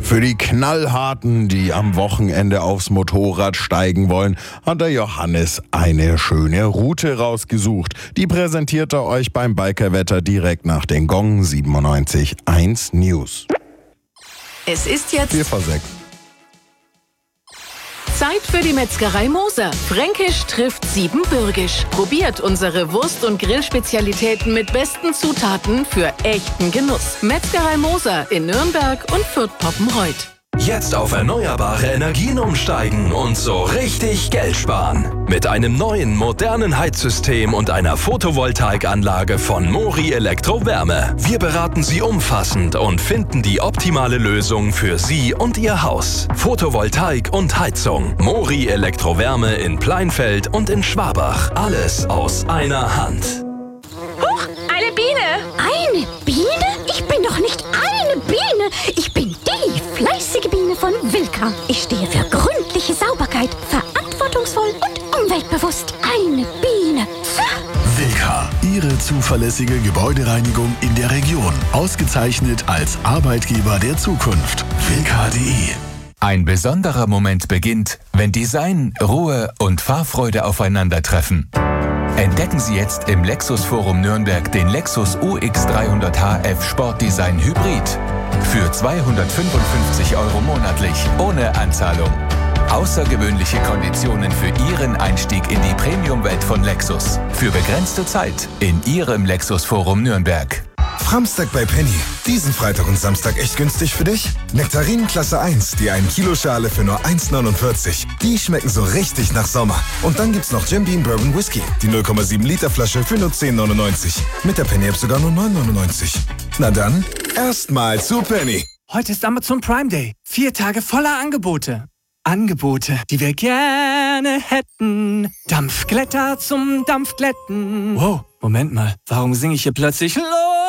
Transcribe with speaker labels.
Speaker 1: Für die Knallharten, die am Wochenende aufs Motorrad steigen wollen, hat der Johannes eine schöne Route rausgesucht. Die präsentiert er euch beim Bikerwetter direkt nach den Gong 97.1 News.
Speaker 2: Es ist jetzt
Speaker 1: 4:06.
Speaker 2: Zeit für die Metzgerei Moser. Fränkisch trifft Siebenbürgisch. Probiert unsere Wurst- und Grillspezialitäten mit besten Zutaten für echten Genuss. Metzgerei Moser in Nürnberg und Fürth-Poppenreuth.
Speaker 3: Jetzt auf erneuerbare Energien umsteigen und so richtig Geld sparen. Mit einem neuen, modernen Heizsystem und einer Photovoltaikanlage von Mori Elektrowärme. Wir beraten Sie umfassend und finden die optimale Lösung für Sie und Ihr Haus. Photovoltaik und Heizung. Mori Elektrowärme in Pleinfeld und in Schwabach. Alles aus einer Hand.
Speaker 4: Huch, eine Biene! Eine Biene? Ich bin doch nicht eine Biene. Ich bin die fleißige Biene von Wilka. Ich stehe für gründliche Sauberkeit, verantwortungsvoll und umweltbewusst. Eine Biene.
Speaker 5: Wilka, Ihre zuverlässige Gebäudereinigung in der Region. Ausgezeichnet als Arbeitgeber der Zukunft. Wilka.de.
Speaker 6: Ein besonderer Moment beginnt, wenn Design, Ruhe und Fahrfreude aufeinandertreffen. Entdecken Sie jetzt im Lexus Forum Nürnberg den Lexus UX300HF Sportdesign Hybrid. Für 255 € monatlich, ohne Anzahlung. Außergewöhnliche Konditionen für Ihren Einstieg in die Premium-Welt von Lexus. Für begrenzte Zeit in Ihrem Lexus Forum Nürnberg.
Speaker 7: Framstag bei Penny. Diesen Freitag und Samstag echt günstig für dich? Nektarinen Klasse 1, die 1 Kilo Schale für nur 1,49. Die schmecken so richtig nach Sommer. Und dann gibt's noch Jim Beam Bourbon Whisky, die 0,7 Liter Flasche für nur 10,99. Mit der Penny-App sogar nur 9,99. Na dann, erstmal zu Penny.
Speaker 8: Heute ist Amazon Prime Day. 4 Tage voller Angebote. Angebote, die wir gerne hätten. Dampfglätter zum Dampfglätten. Wow, Moment mal, warum singe ich hier plötzlich los?